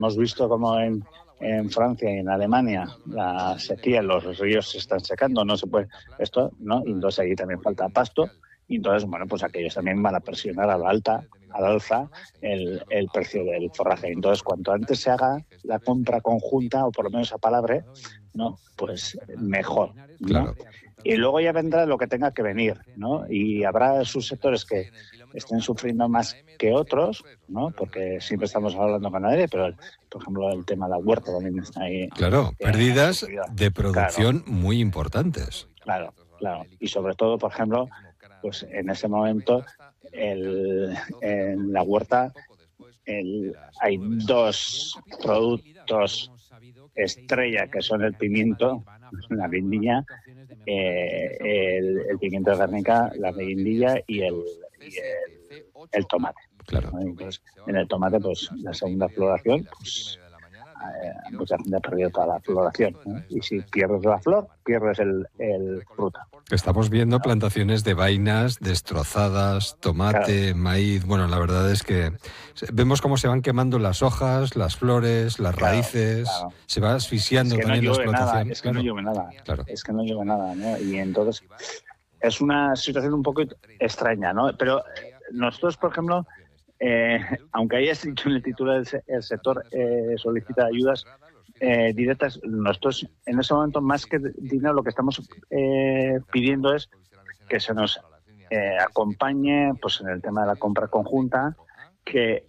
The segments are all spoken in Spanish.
hemos visto como en Francia y en Alemania la sequía, los ríos se están secando, no se puede esto, ¿no? Y entonces ahí también falta pasto y entonces, bueno, pues aquellos también van a presionar al alza el precio del forraje. Entonces, cuanto antes se haga la compra conjunta o por lo menos a palabra, ¿no? Pues mejor, ¿no? Claro. Y luego ya vendrá lo que tenga que venir, ¿no? Y habrá subsectores que estén sufriendo más que otros, ¿no? Porque siempre estamos hablando con nadie, pero por ejemplo el tema de la huerta también está ahí. Claro, pérdidas de producción claro, muy importantes. Claro. Y sobre todo, por ejemplo, pues en ese momento en la huerta hay dos productos estrella que son el pimiento, la guindilla, el pimiento de Guernica, la guindilla y el tomate. Claro. Entonces, en el tomate, pues la segunda floración, pues mucha gente ha perdido toda la floración, ¿no? Y si pierdes la flor, pierdes el fruto. Estamos viendo plantaciones de vainas destrozadas, tomate, maíz. Bueno, la verdad es que vemos cómo se van quemando las hojas, las flores, las raíces. Se va asfixiando también la explotación. Es que no llueve nada, ¿no? Y entonces es una situación un poco extraña, ¿no? Pero nosotros, por ejemplo, aunque hayas dicho en el título el sector solicita ayudas directas, nosotros en ese momento más que dinero lo que estamos pidiendo es que se nos acompañe pues en el tema de la compra conjunta, que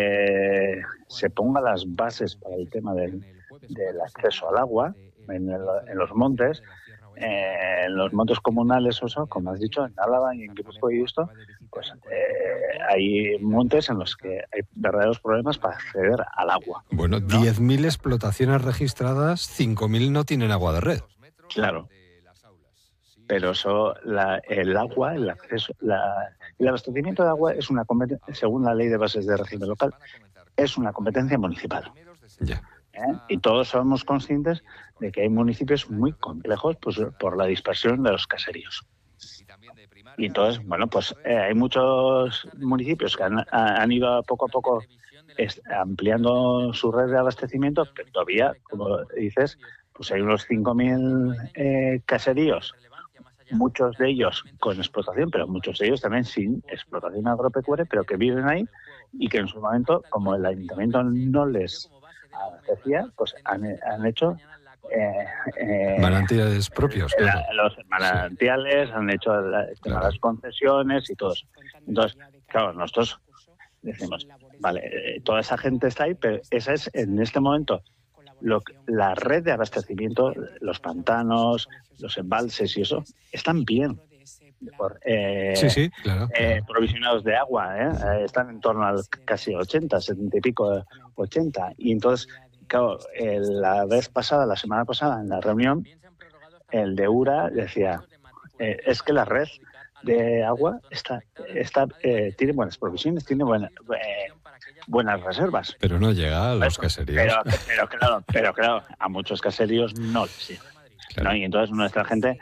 se pongan las bases para el tema del acceso al agua en los montes. En los montes comunales, como has dicho, en Álava y en Guipúzcoa y esto, pues hay montes en los que hay verdaderos problemas para acceder al agua. Bueno, ¿no? 10.000 explotaciones registradas, 5.000 no tienen agua de red. Claro. Pero eso, el agua, el acceso, el abastecimiento de agua es una competencia, según la Ley de Bases de Régimen Local, es una competencia municipal. Ya. Y todos somos conscientes de que hay municipios muy complejos pues, por la dispersión de los caseríos. Y entonces, bueno, pues hay muchos municipios que han ido poco a poco ampliando su red de abastecimiento, pero todavía, como dices, pues hay unos 5.000 caseríos, muchos de ellos con explotación, pero muchos de ellos también sin explotación agropecuaria, pero que viven ahí y que en su momento, como el ayuntamiento no les abastecía, pues han hecho manantiales propios, claro. Los manantiales, sí. Han hecho las concesiones y todo eso. Entonces, claro, nosotros decimos, vale, toda esa gente está ahí, pero esa es en este momento la red de abastecimiento, los pantanos, los embalses y eso, están bien. Sí, claro. Provisionados de agua, están en torno al casi 80, 70 y pico, 80. Y entonces, claro, la semana pasada, en la reunión, el de URA decía, es que la red de agua tiene buenas provisiones, tiene buenas reservas. Pero no llega a los caseríos. Pero claro, a muchos caseríos no les llega. Claro. ¿No? Y entonces nuestra gente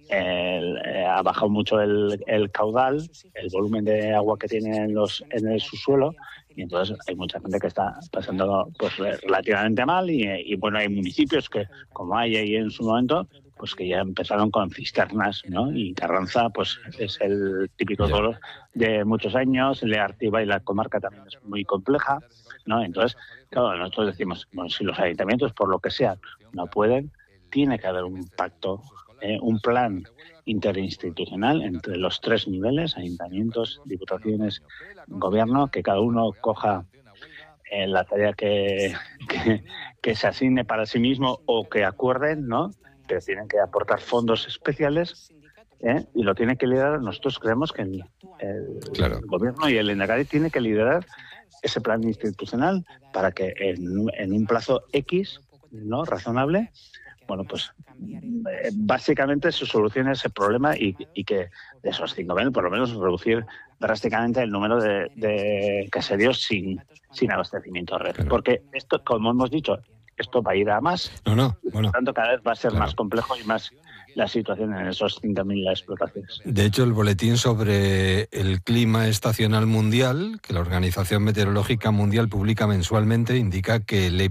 ha bajado mucho el caudal, el volumen de agua que tiene en el subsuelo, y entonces hay mucha gente que está pasando pues relativamente mal y bueno, hay municipios que, como hay ahí en su momento, pues que ya empezaron con cisternas, ¿no? Y Carranza pues es el típico dolor de muchos años, Leartiba y la comarca también es muy compleja, ¿no? Entonces, claro, nosotros decimos, bueno, si los ayuntamientos por lo que sea no pueden, tiene que haber un pacto, un plan interinstitucional entre los tres niveles, ayuntamientos, diputaciones, gobierno, que cada uno coja la tarea que se asigne para sí mismo o que acuerden, ¿no? Pero tienen que aportar fondos especiales y lo tiene que liderar. Nosotros creemos que el gobierno y el Lehendakari tiene que liderar ese plan institucional para que en un plazo X, ¿no? Razonable, bueno, pues básicamente se solucione ese problema y que de esos 5.000 por lo menos reducir drásticamente el número de caseríos sin abastecimiento de red. Claro. Porque esto, como hemos dicho, esto va a ir a más. Bueno. Por lo tanto, cada vez va a ser más complejo y más la situación en esos 50.000 explotaciones. De hecho, el boletín sobre el clima estacional mundial, que la Organización Meteorológica Mundial publica mensualmente, indica que el